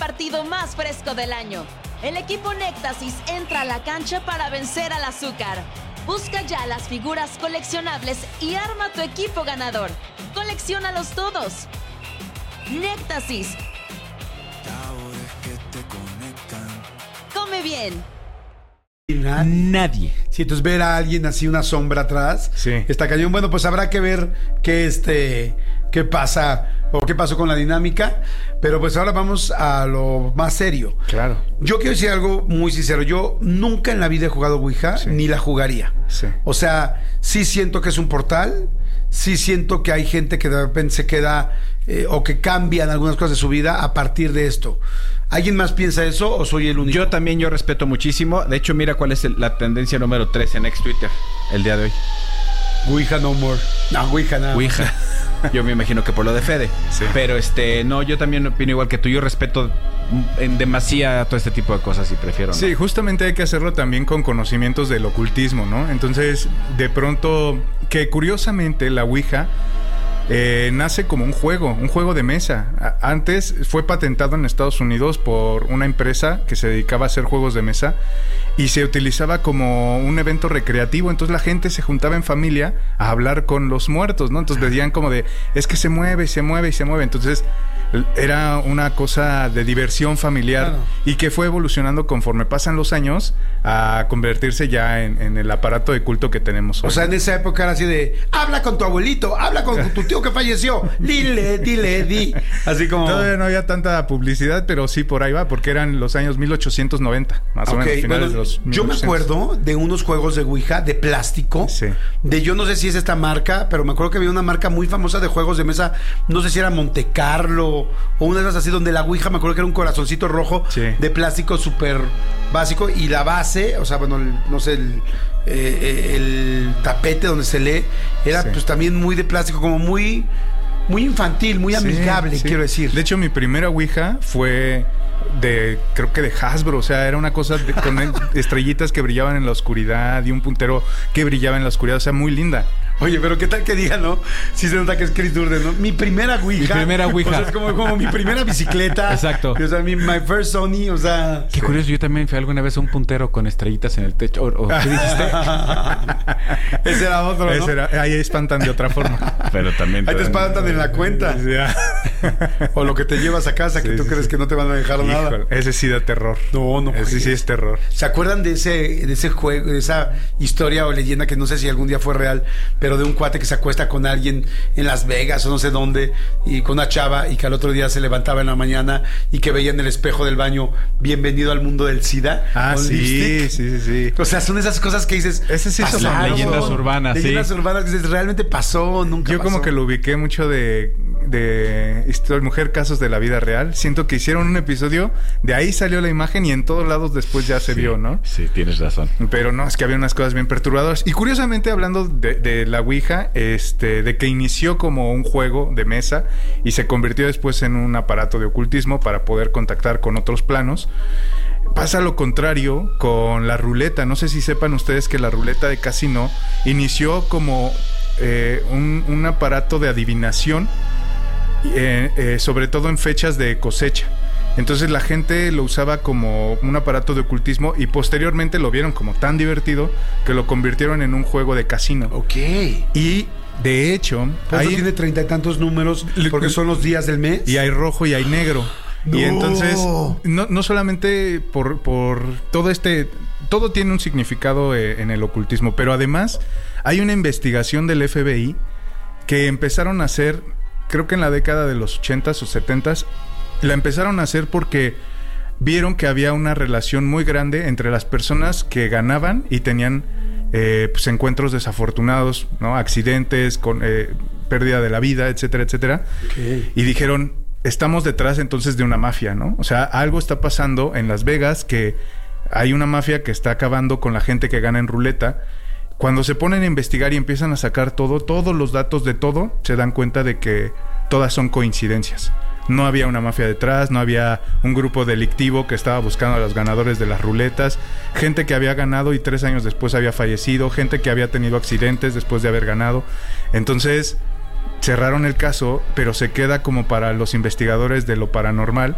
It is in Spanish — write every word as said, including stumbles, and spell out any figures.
partido más fresco del año. El equipo Néctasis entra a la cancha para vencer al azúcar. Busca ya las figuras coleccionables y arma tu equipo ganador. ¡Colecciónalos todos! Néctasis. Come bien. Nadie. Si entonces ver a alguien así, una sombra atrás, sí, está cañón. Bueno, pues habrá que ver qué este, qué pasa o qué pasó con la dinámica. Pero pues ahora vamos a lo más serio. Claro. Yo quiero decir algo muy sincero. Yo nunca en la vida he jugado Ouija, sí, ni la jugaría. Sí. O sea, sí siento que es un portal. Sí siento que hay gente que de repente se queda eh, o que cambian algunas cosas de su vida a partir de esto. ¿Alguien más piensa eso o soy el único? Yo también, yo respeto muchísimo. De hecho, mira cuál es el, la tendencia número tres en ex Twitter el día de hoy. Ouija no more. No, Ouija nada. Ouija. Yo me imagino que por lo de Fede. Sí. Pero este, no, yo también opino igual que tú. Yo respeto en demasía todo este tipo de cosas y prefiero no. Sí, justamente hay que hacerlo también con conocimientos del ocultismo, ¿no? Entonces, de pronto, que curiosamente la Ouija eh, nace como un juego, un juego de mesa. Antes fue patentado en Estados Unidos por una empresa que se dedicaba a hacer juegos de mesa y se utilizaba como un evento recreativo. Entonces la gente se juntaba en familia a hablar con los muertos, ¿no? Entonces veían como de, es que se mueve, se mueve y se mueve. Entonces era una cosa de diversión familiar, claro, y que fue evolucionando conforme pasan los años a convertirse ya en, en el aparato de culto que tenemos hoy. O sea, en esa época era así de, habla con tu abuelito, habla con tu tío que falleció, dile, dile, di. Así como... Todavía no había tanta publicidad, pero sí por ahí va, porque eran los años mil ochocientos noventa, más okay, o menos, finales, bueno, de los mil ochocientos. Yo me acuerdo de unos juegos de Ouija de plástico, sí, de yo no sé si es esta marca, pero me acuerdo que había una marca muy famosa de juegos de mesa, no sé si era Monte Carlo o una de esas así, donde la Ouija, me acuerdo que era un corazoncito rojo, sí, de plástico súper básico, y la base, o sea, bueno, el, no sé, el, eh, el tapete donde se lee, era sí, pues también muy de plástico, como muy, muy infantil, muy amigable, sí, sí, quiero decir. De hecho, mi primera Ouija fue de, creo que de Hasbro, o sea, era una cosa de, con estrellitas que brillaban en la oscuridad y un puntero que brillaba en la oscuridad, o sea, muy linda. Oye, pero qué tal que diga, ¿no? Sí se nota que es Chris Durden, ¿no? Mi primera Ouija. Mi primera Ouija. O sea, es como, como mi primera bicicleta. Exacto. O sea, mi my first Sony, o sea... Qué sí, curioso, yo también fui alguna vez a un puntero con estrellitas en el techo. ¿O, o qué dijiste? Ese era otro, ¿no? Ese era, ahí espantan de otra forma. Pero también... Ahí te espantan en la cuenta. O lo que te llevas a casa, que sí, tú sí, crees sí, que no te van a dejar Híjole, nada. Ese sí da terror. No, no. Ese sí es terror. ¿Se acuerdan de ese, de ese juego, de esa historia o leyenda que no sé si algún día fue real, pero de un cuate que se acuesta con alguien en Las Vegas o no sé dónde, y con una chava, y que al otro día se levantaba en la mañana y que veía en el espejo del baño, bienvenido al mundo del SIDA? Ah, sí, sí, sí, sí. O sea, son esas cosas que dices, ese sí son leyendas urbanas, leyendas sí. urbanas que dices, realmente pasó, nunca Yo pasó. Como que lo ubiqué mucho de de historia, mujer, casos de la vida real. Siento que hicieron un episodio, de ahí salió la imagen y en todos lados después ya se sí, vio, ¿no? Sí, tienes razón. Pero no, es que había unas cosas bien perturbadoras. Y curiosamente, hablando de, de la Ouija, este, de que inició como un juego de mesa y se convirtió después en un aparato de ocultismo para poder contactar con otros planos, pasa lo contrario con la ruleta. No sé si sepan ustedes que la ruleta de casino inició como eh, un, un aparato de adivinación, eh, eh, sobre todo en fechas de cosecha. Entonces la gente lo usaba como un aparato de ocultismo y posteriormente lo vieron como tan divertido que lo convirtieron en un juego de casino. Ok. Y de hecho... Por eso tiene treinta y tantos números, porque son los días del mes. Y hay rojo y hay negro. No. Y entonces, no, no solamente por, por todo este... Todo tiene un significado eh, en el ocultismo, pero además hay una investigación del F B I que empezaron a hacer, creo que en la década de los ochentas o setentas, la empezaron a hacer porque vieron que había una relación muy grande entre las personas que ganaban y tenían eh, pues, encuentros desafortunados, ¿no? Accidentes, con eh, pérdida de la vida, etcétera, etcétera. Okay. Y dijeron, estamos detrás entonces de una mafia, ¿no? O sea, algo está pasando en Las Vegas, que hay una mafia que está acabando con la gente que gana en ruleta. Cuando se ponen a investigar y empiezan a sacar todo, todos los datos de todo, se dan cuenta de que todas son coincidencias. No había una mafia detrás, no había un grupo delictivo que estaba buscando a los ganadores de las ruletas, gente que había ganado y tres años después había fallecido, gente que había tenido accidentes después de haber ganado. Entonces cerraron el caso, pero se queda como para los investigadores de lo paranormal